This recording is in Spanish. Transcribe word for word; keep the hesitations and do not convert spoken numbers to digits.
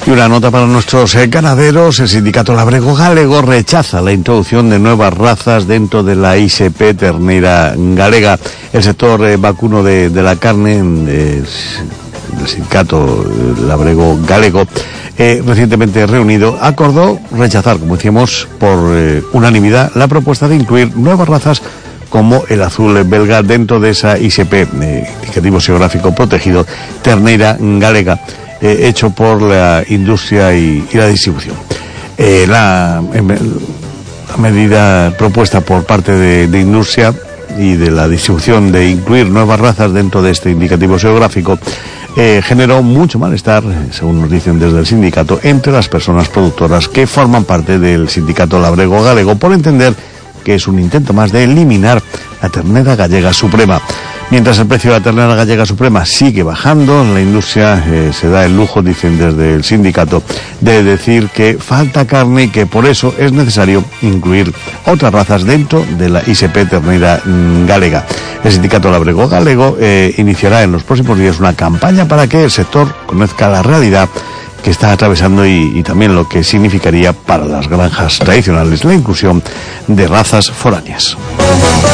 Y una nota para nuestros eh, ganaderos. El sindicato labrego galego rechaza la introducción de nuevas razas dentro de la I S P ternera galega. El sector eh, vacuno de, de la carne eh, del sindicato eh, labrego galego, eh, recientemente reunido, acordó rechazar, como decíamos, por eh, unanimidad la propuesta de incluir nuevas razas como el azul belga dentro de esa I S P, eh, indicativo geográfico protegido, ternera galega, eh, hecho por la industria y, y la distribución. Eh, la, la medida propuesta por parte de, de industria y de la distribución de incluir nuevas razas dentro de este indicativo geográfico eh, generó mucho malestar, según nos dicen desde el sindicato, entre las personas productoras que forman parte del sindicato labrego galego, por entender que es un intento más de eliminar la ternera gallega suprema. Mientras el precio de la ternera gallega suprema sigue bajando, la industria eh, se da el lujo, dicen desde el sindicato, de decir que falta carne y que por eso es necesario incluir otras razas dentro de la I S P ternera mm, galega. El sindicato labrego galego eh, iniciará en los próximos días una campaña para que el sector conozca la realidad que está atravesando y, y también lo que significaría para las granjas tradicionales la inclusión de razas foráneas.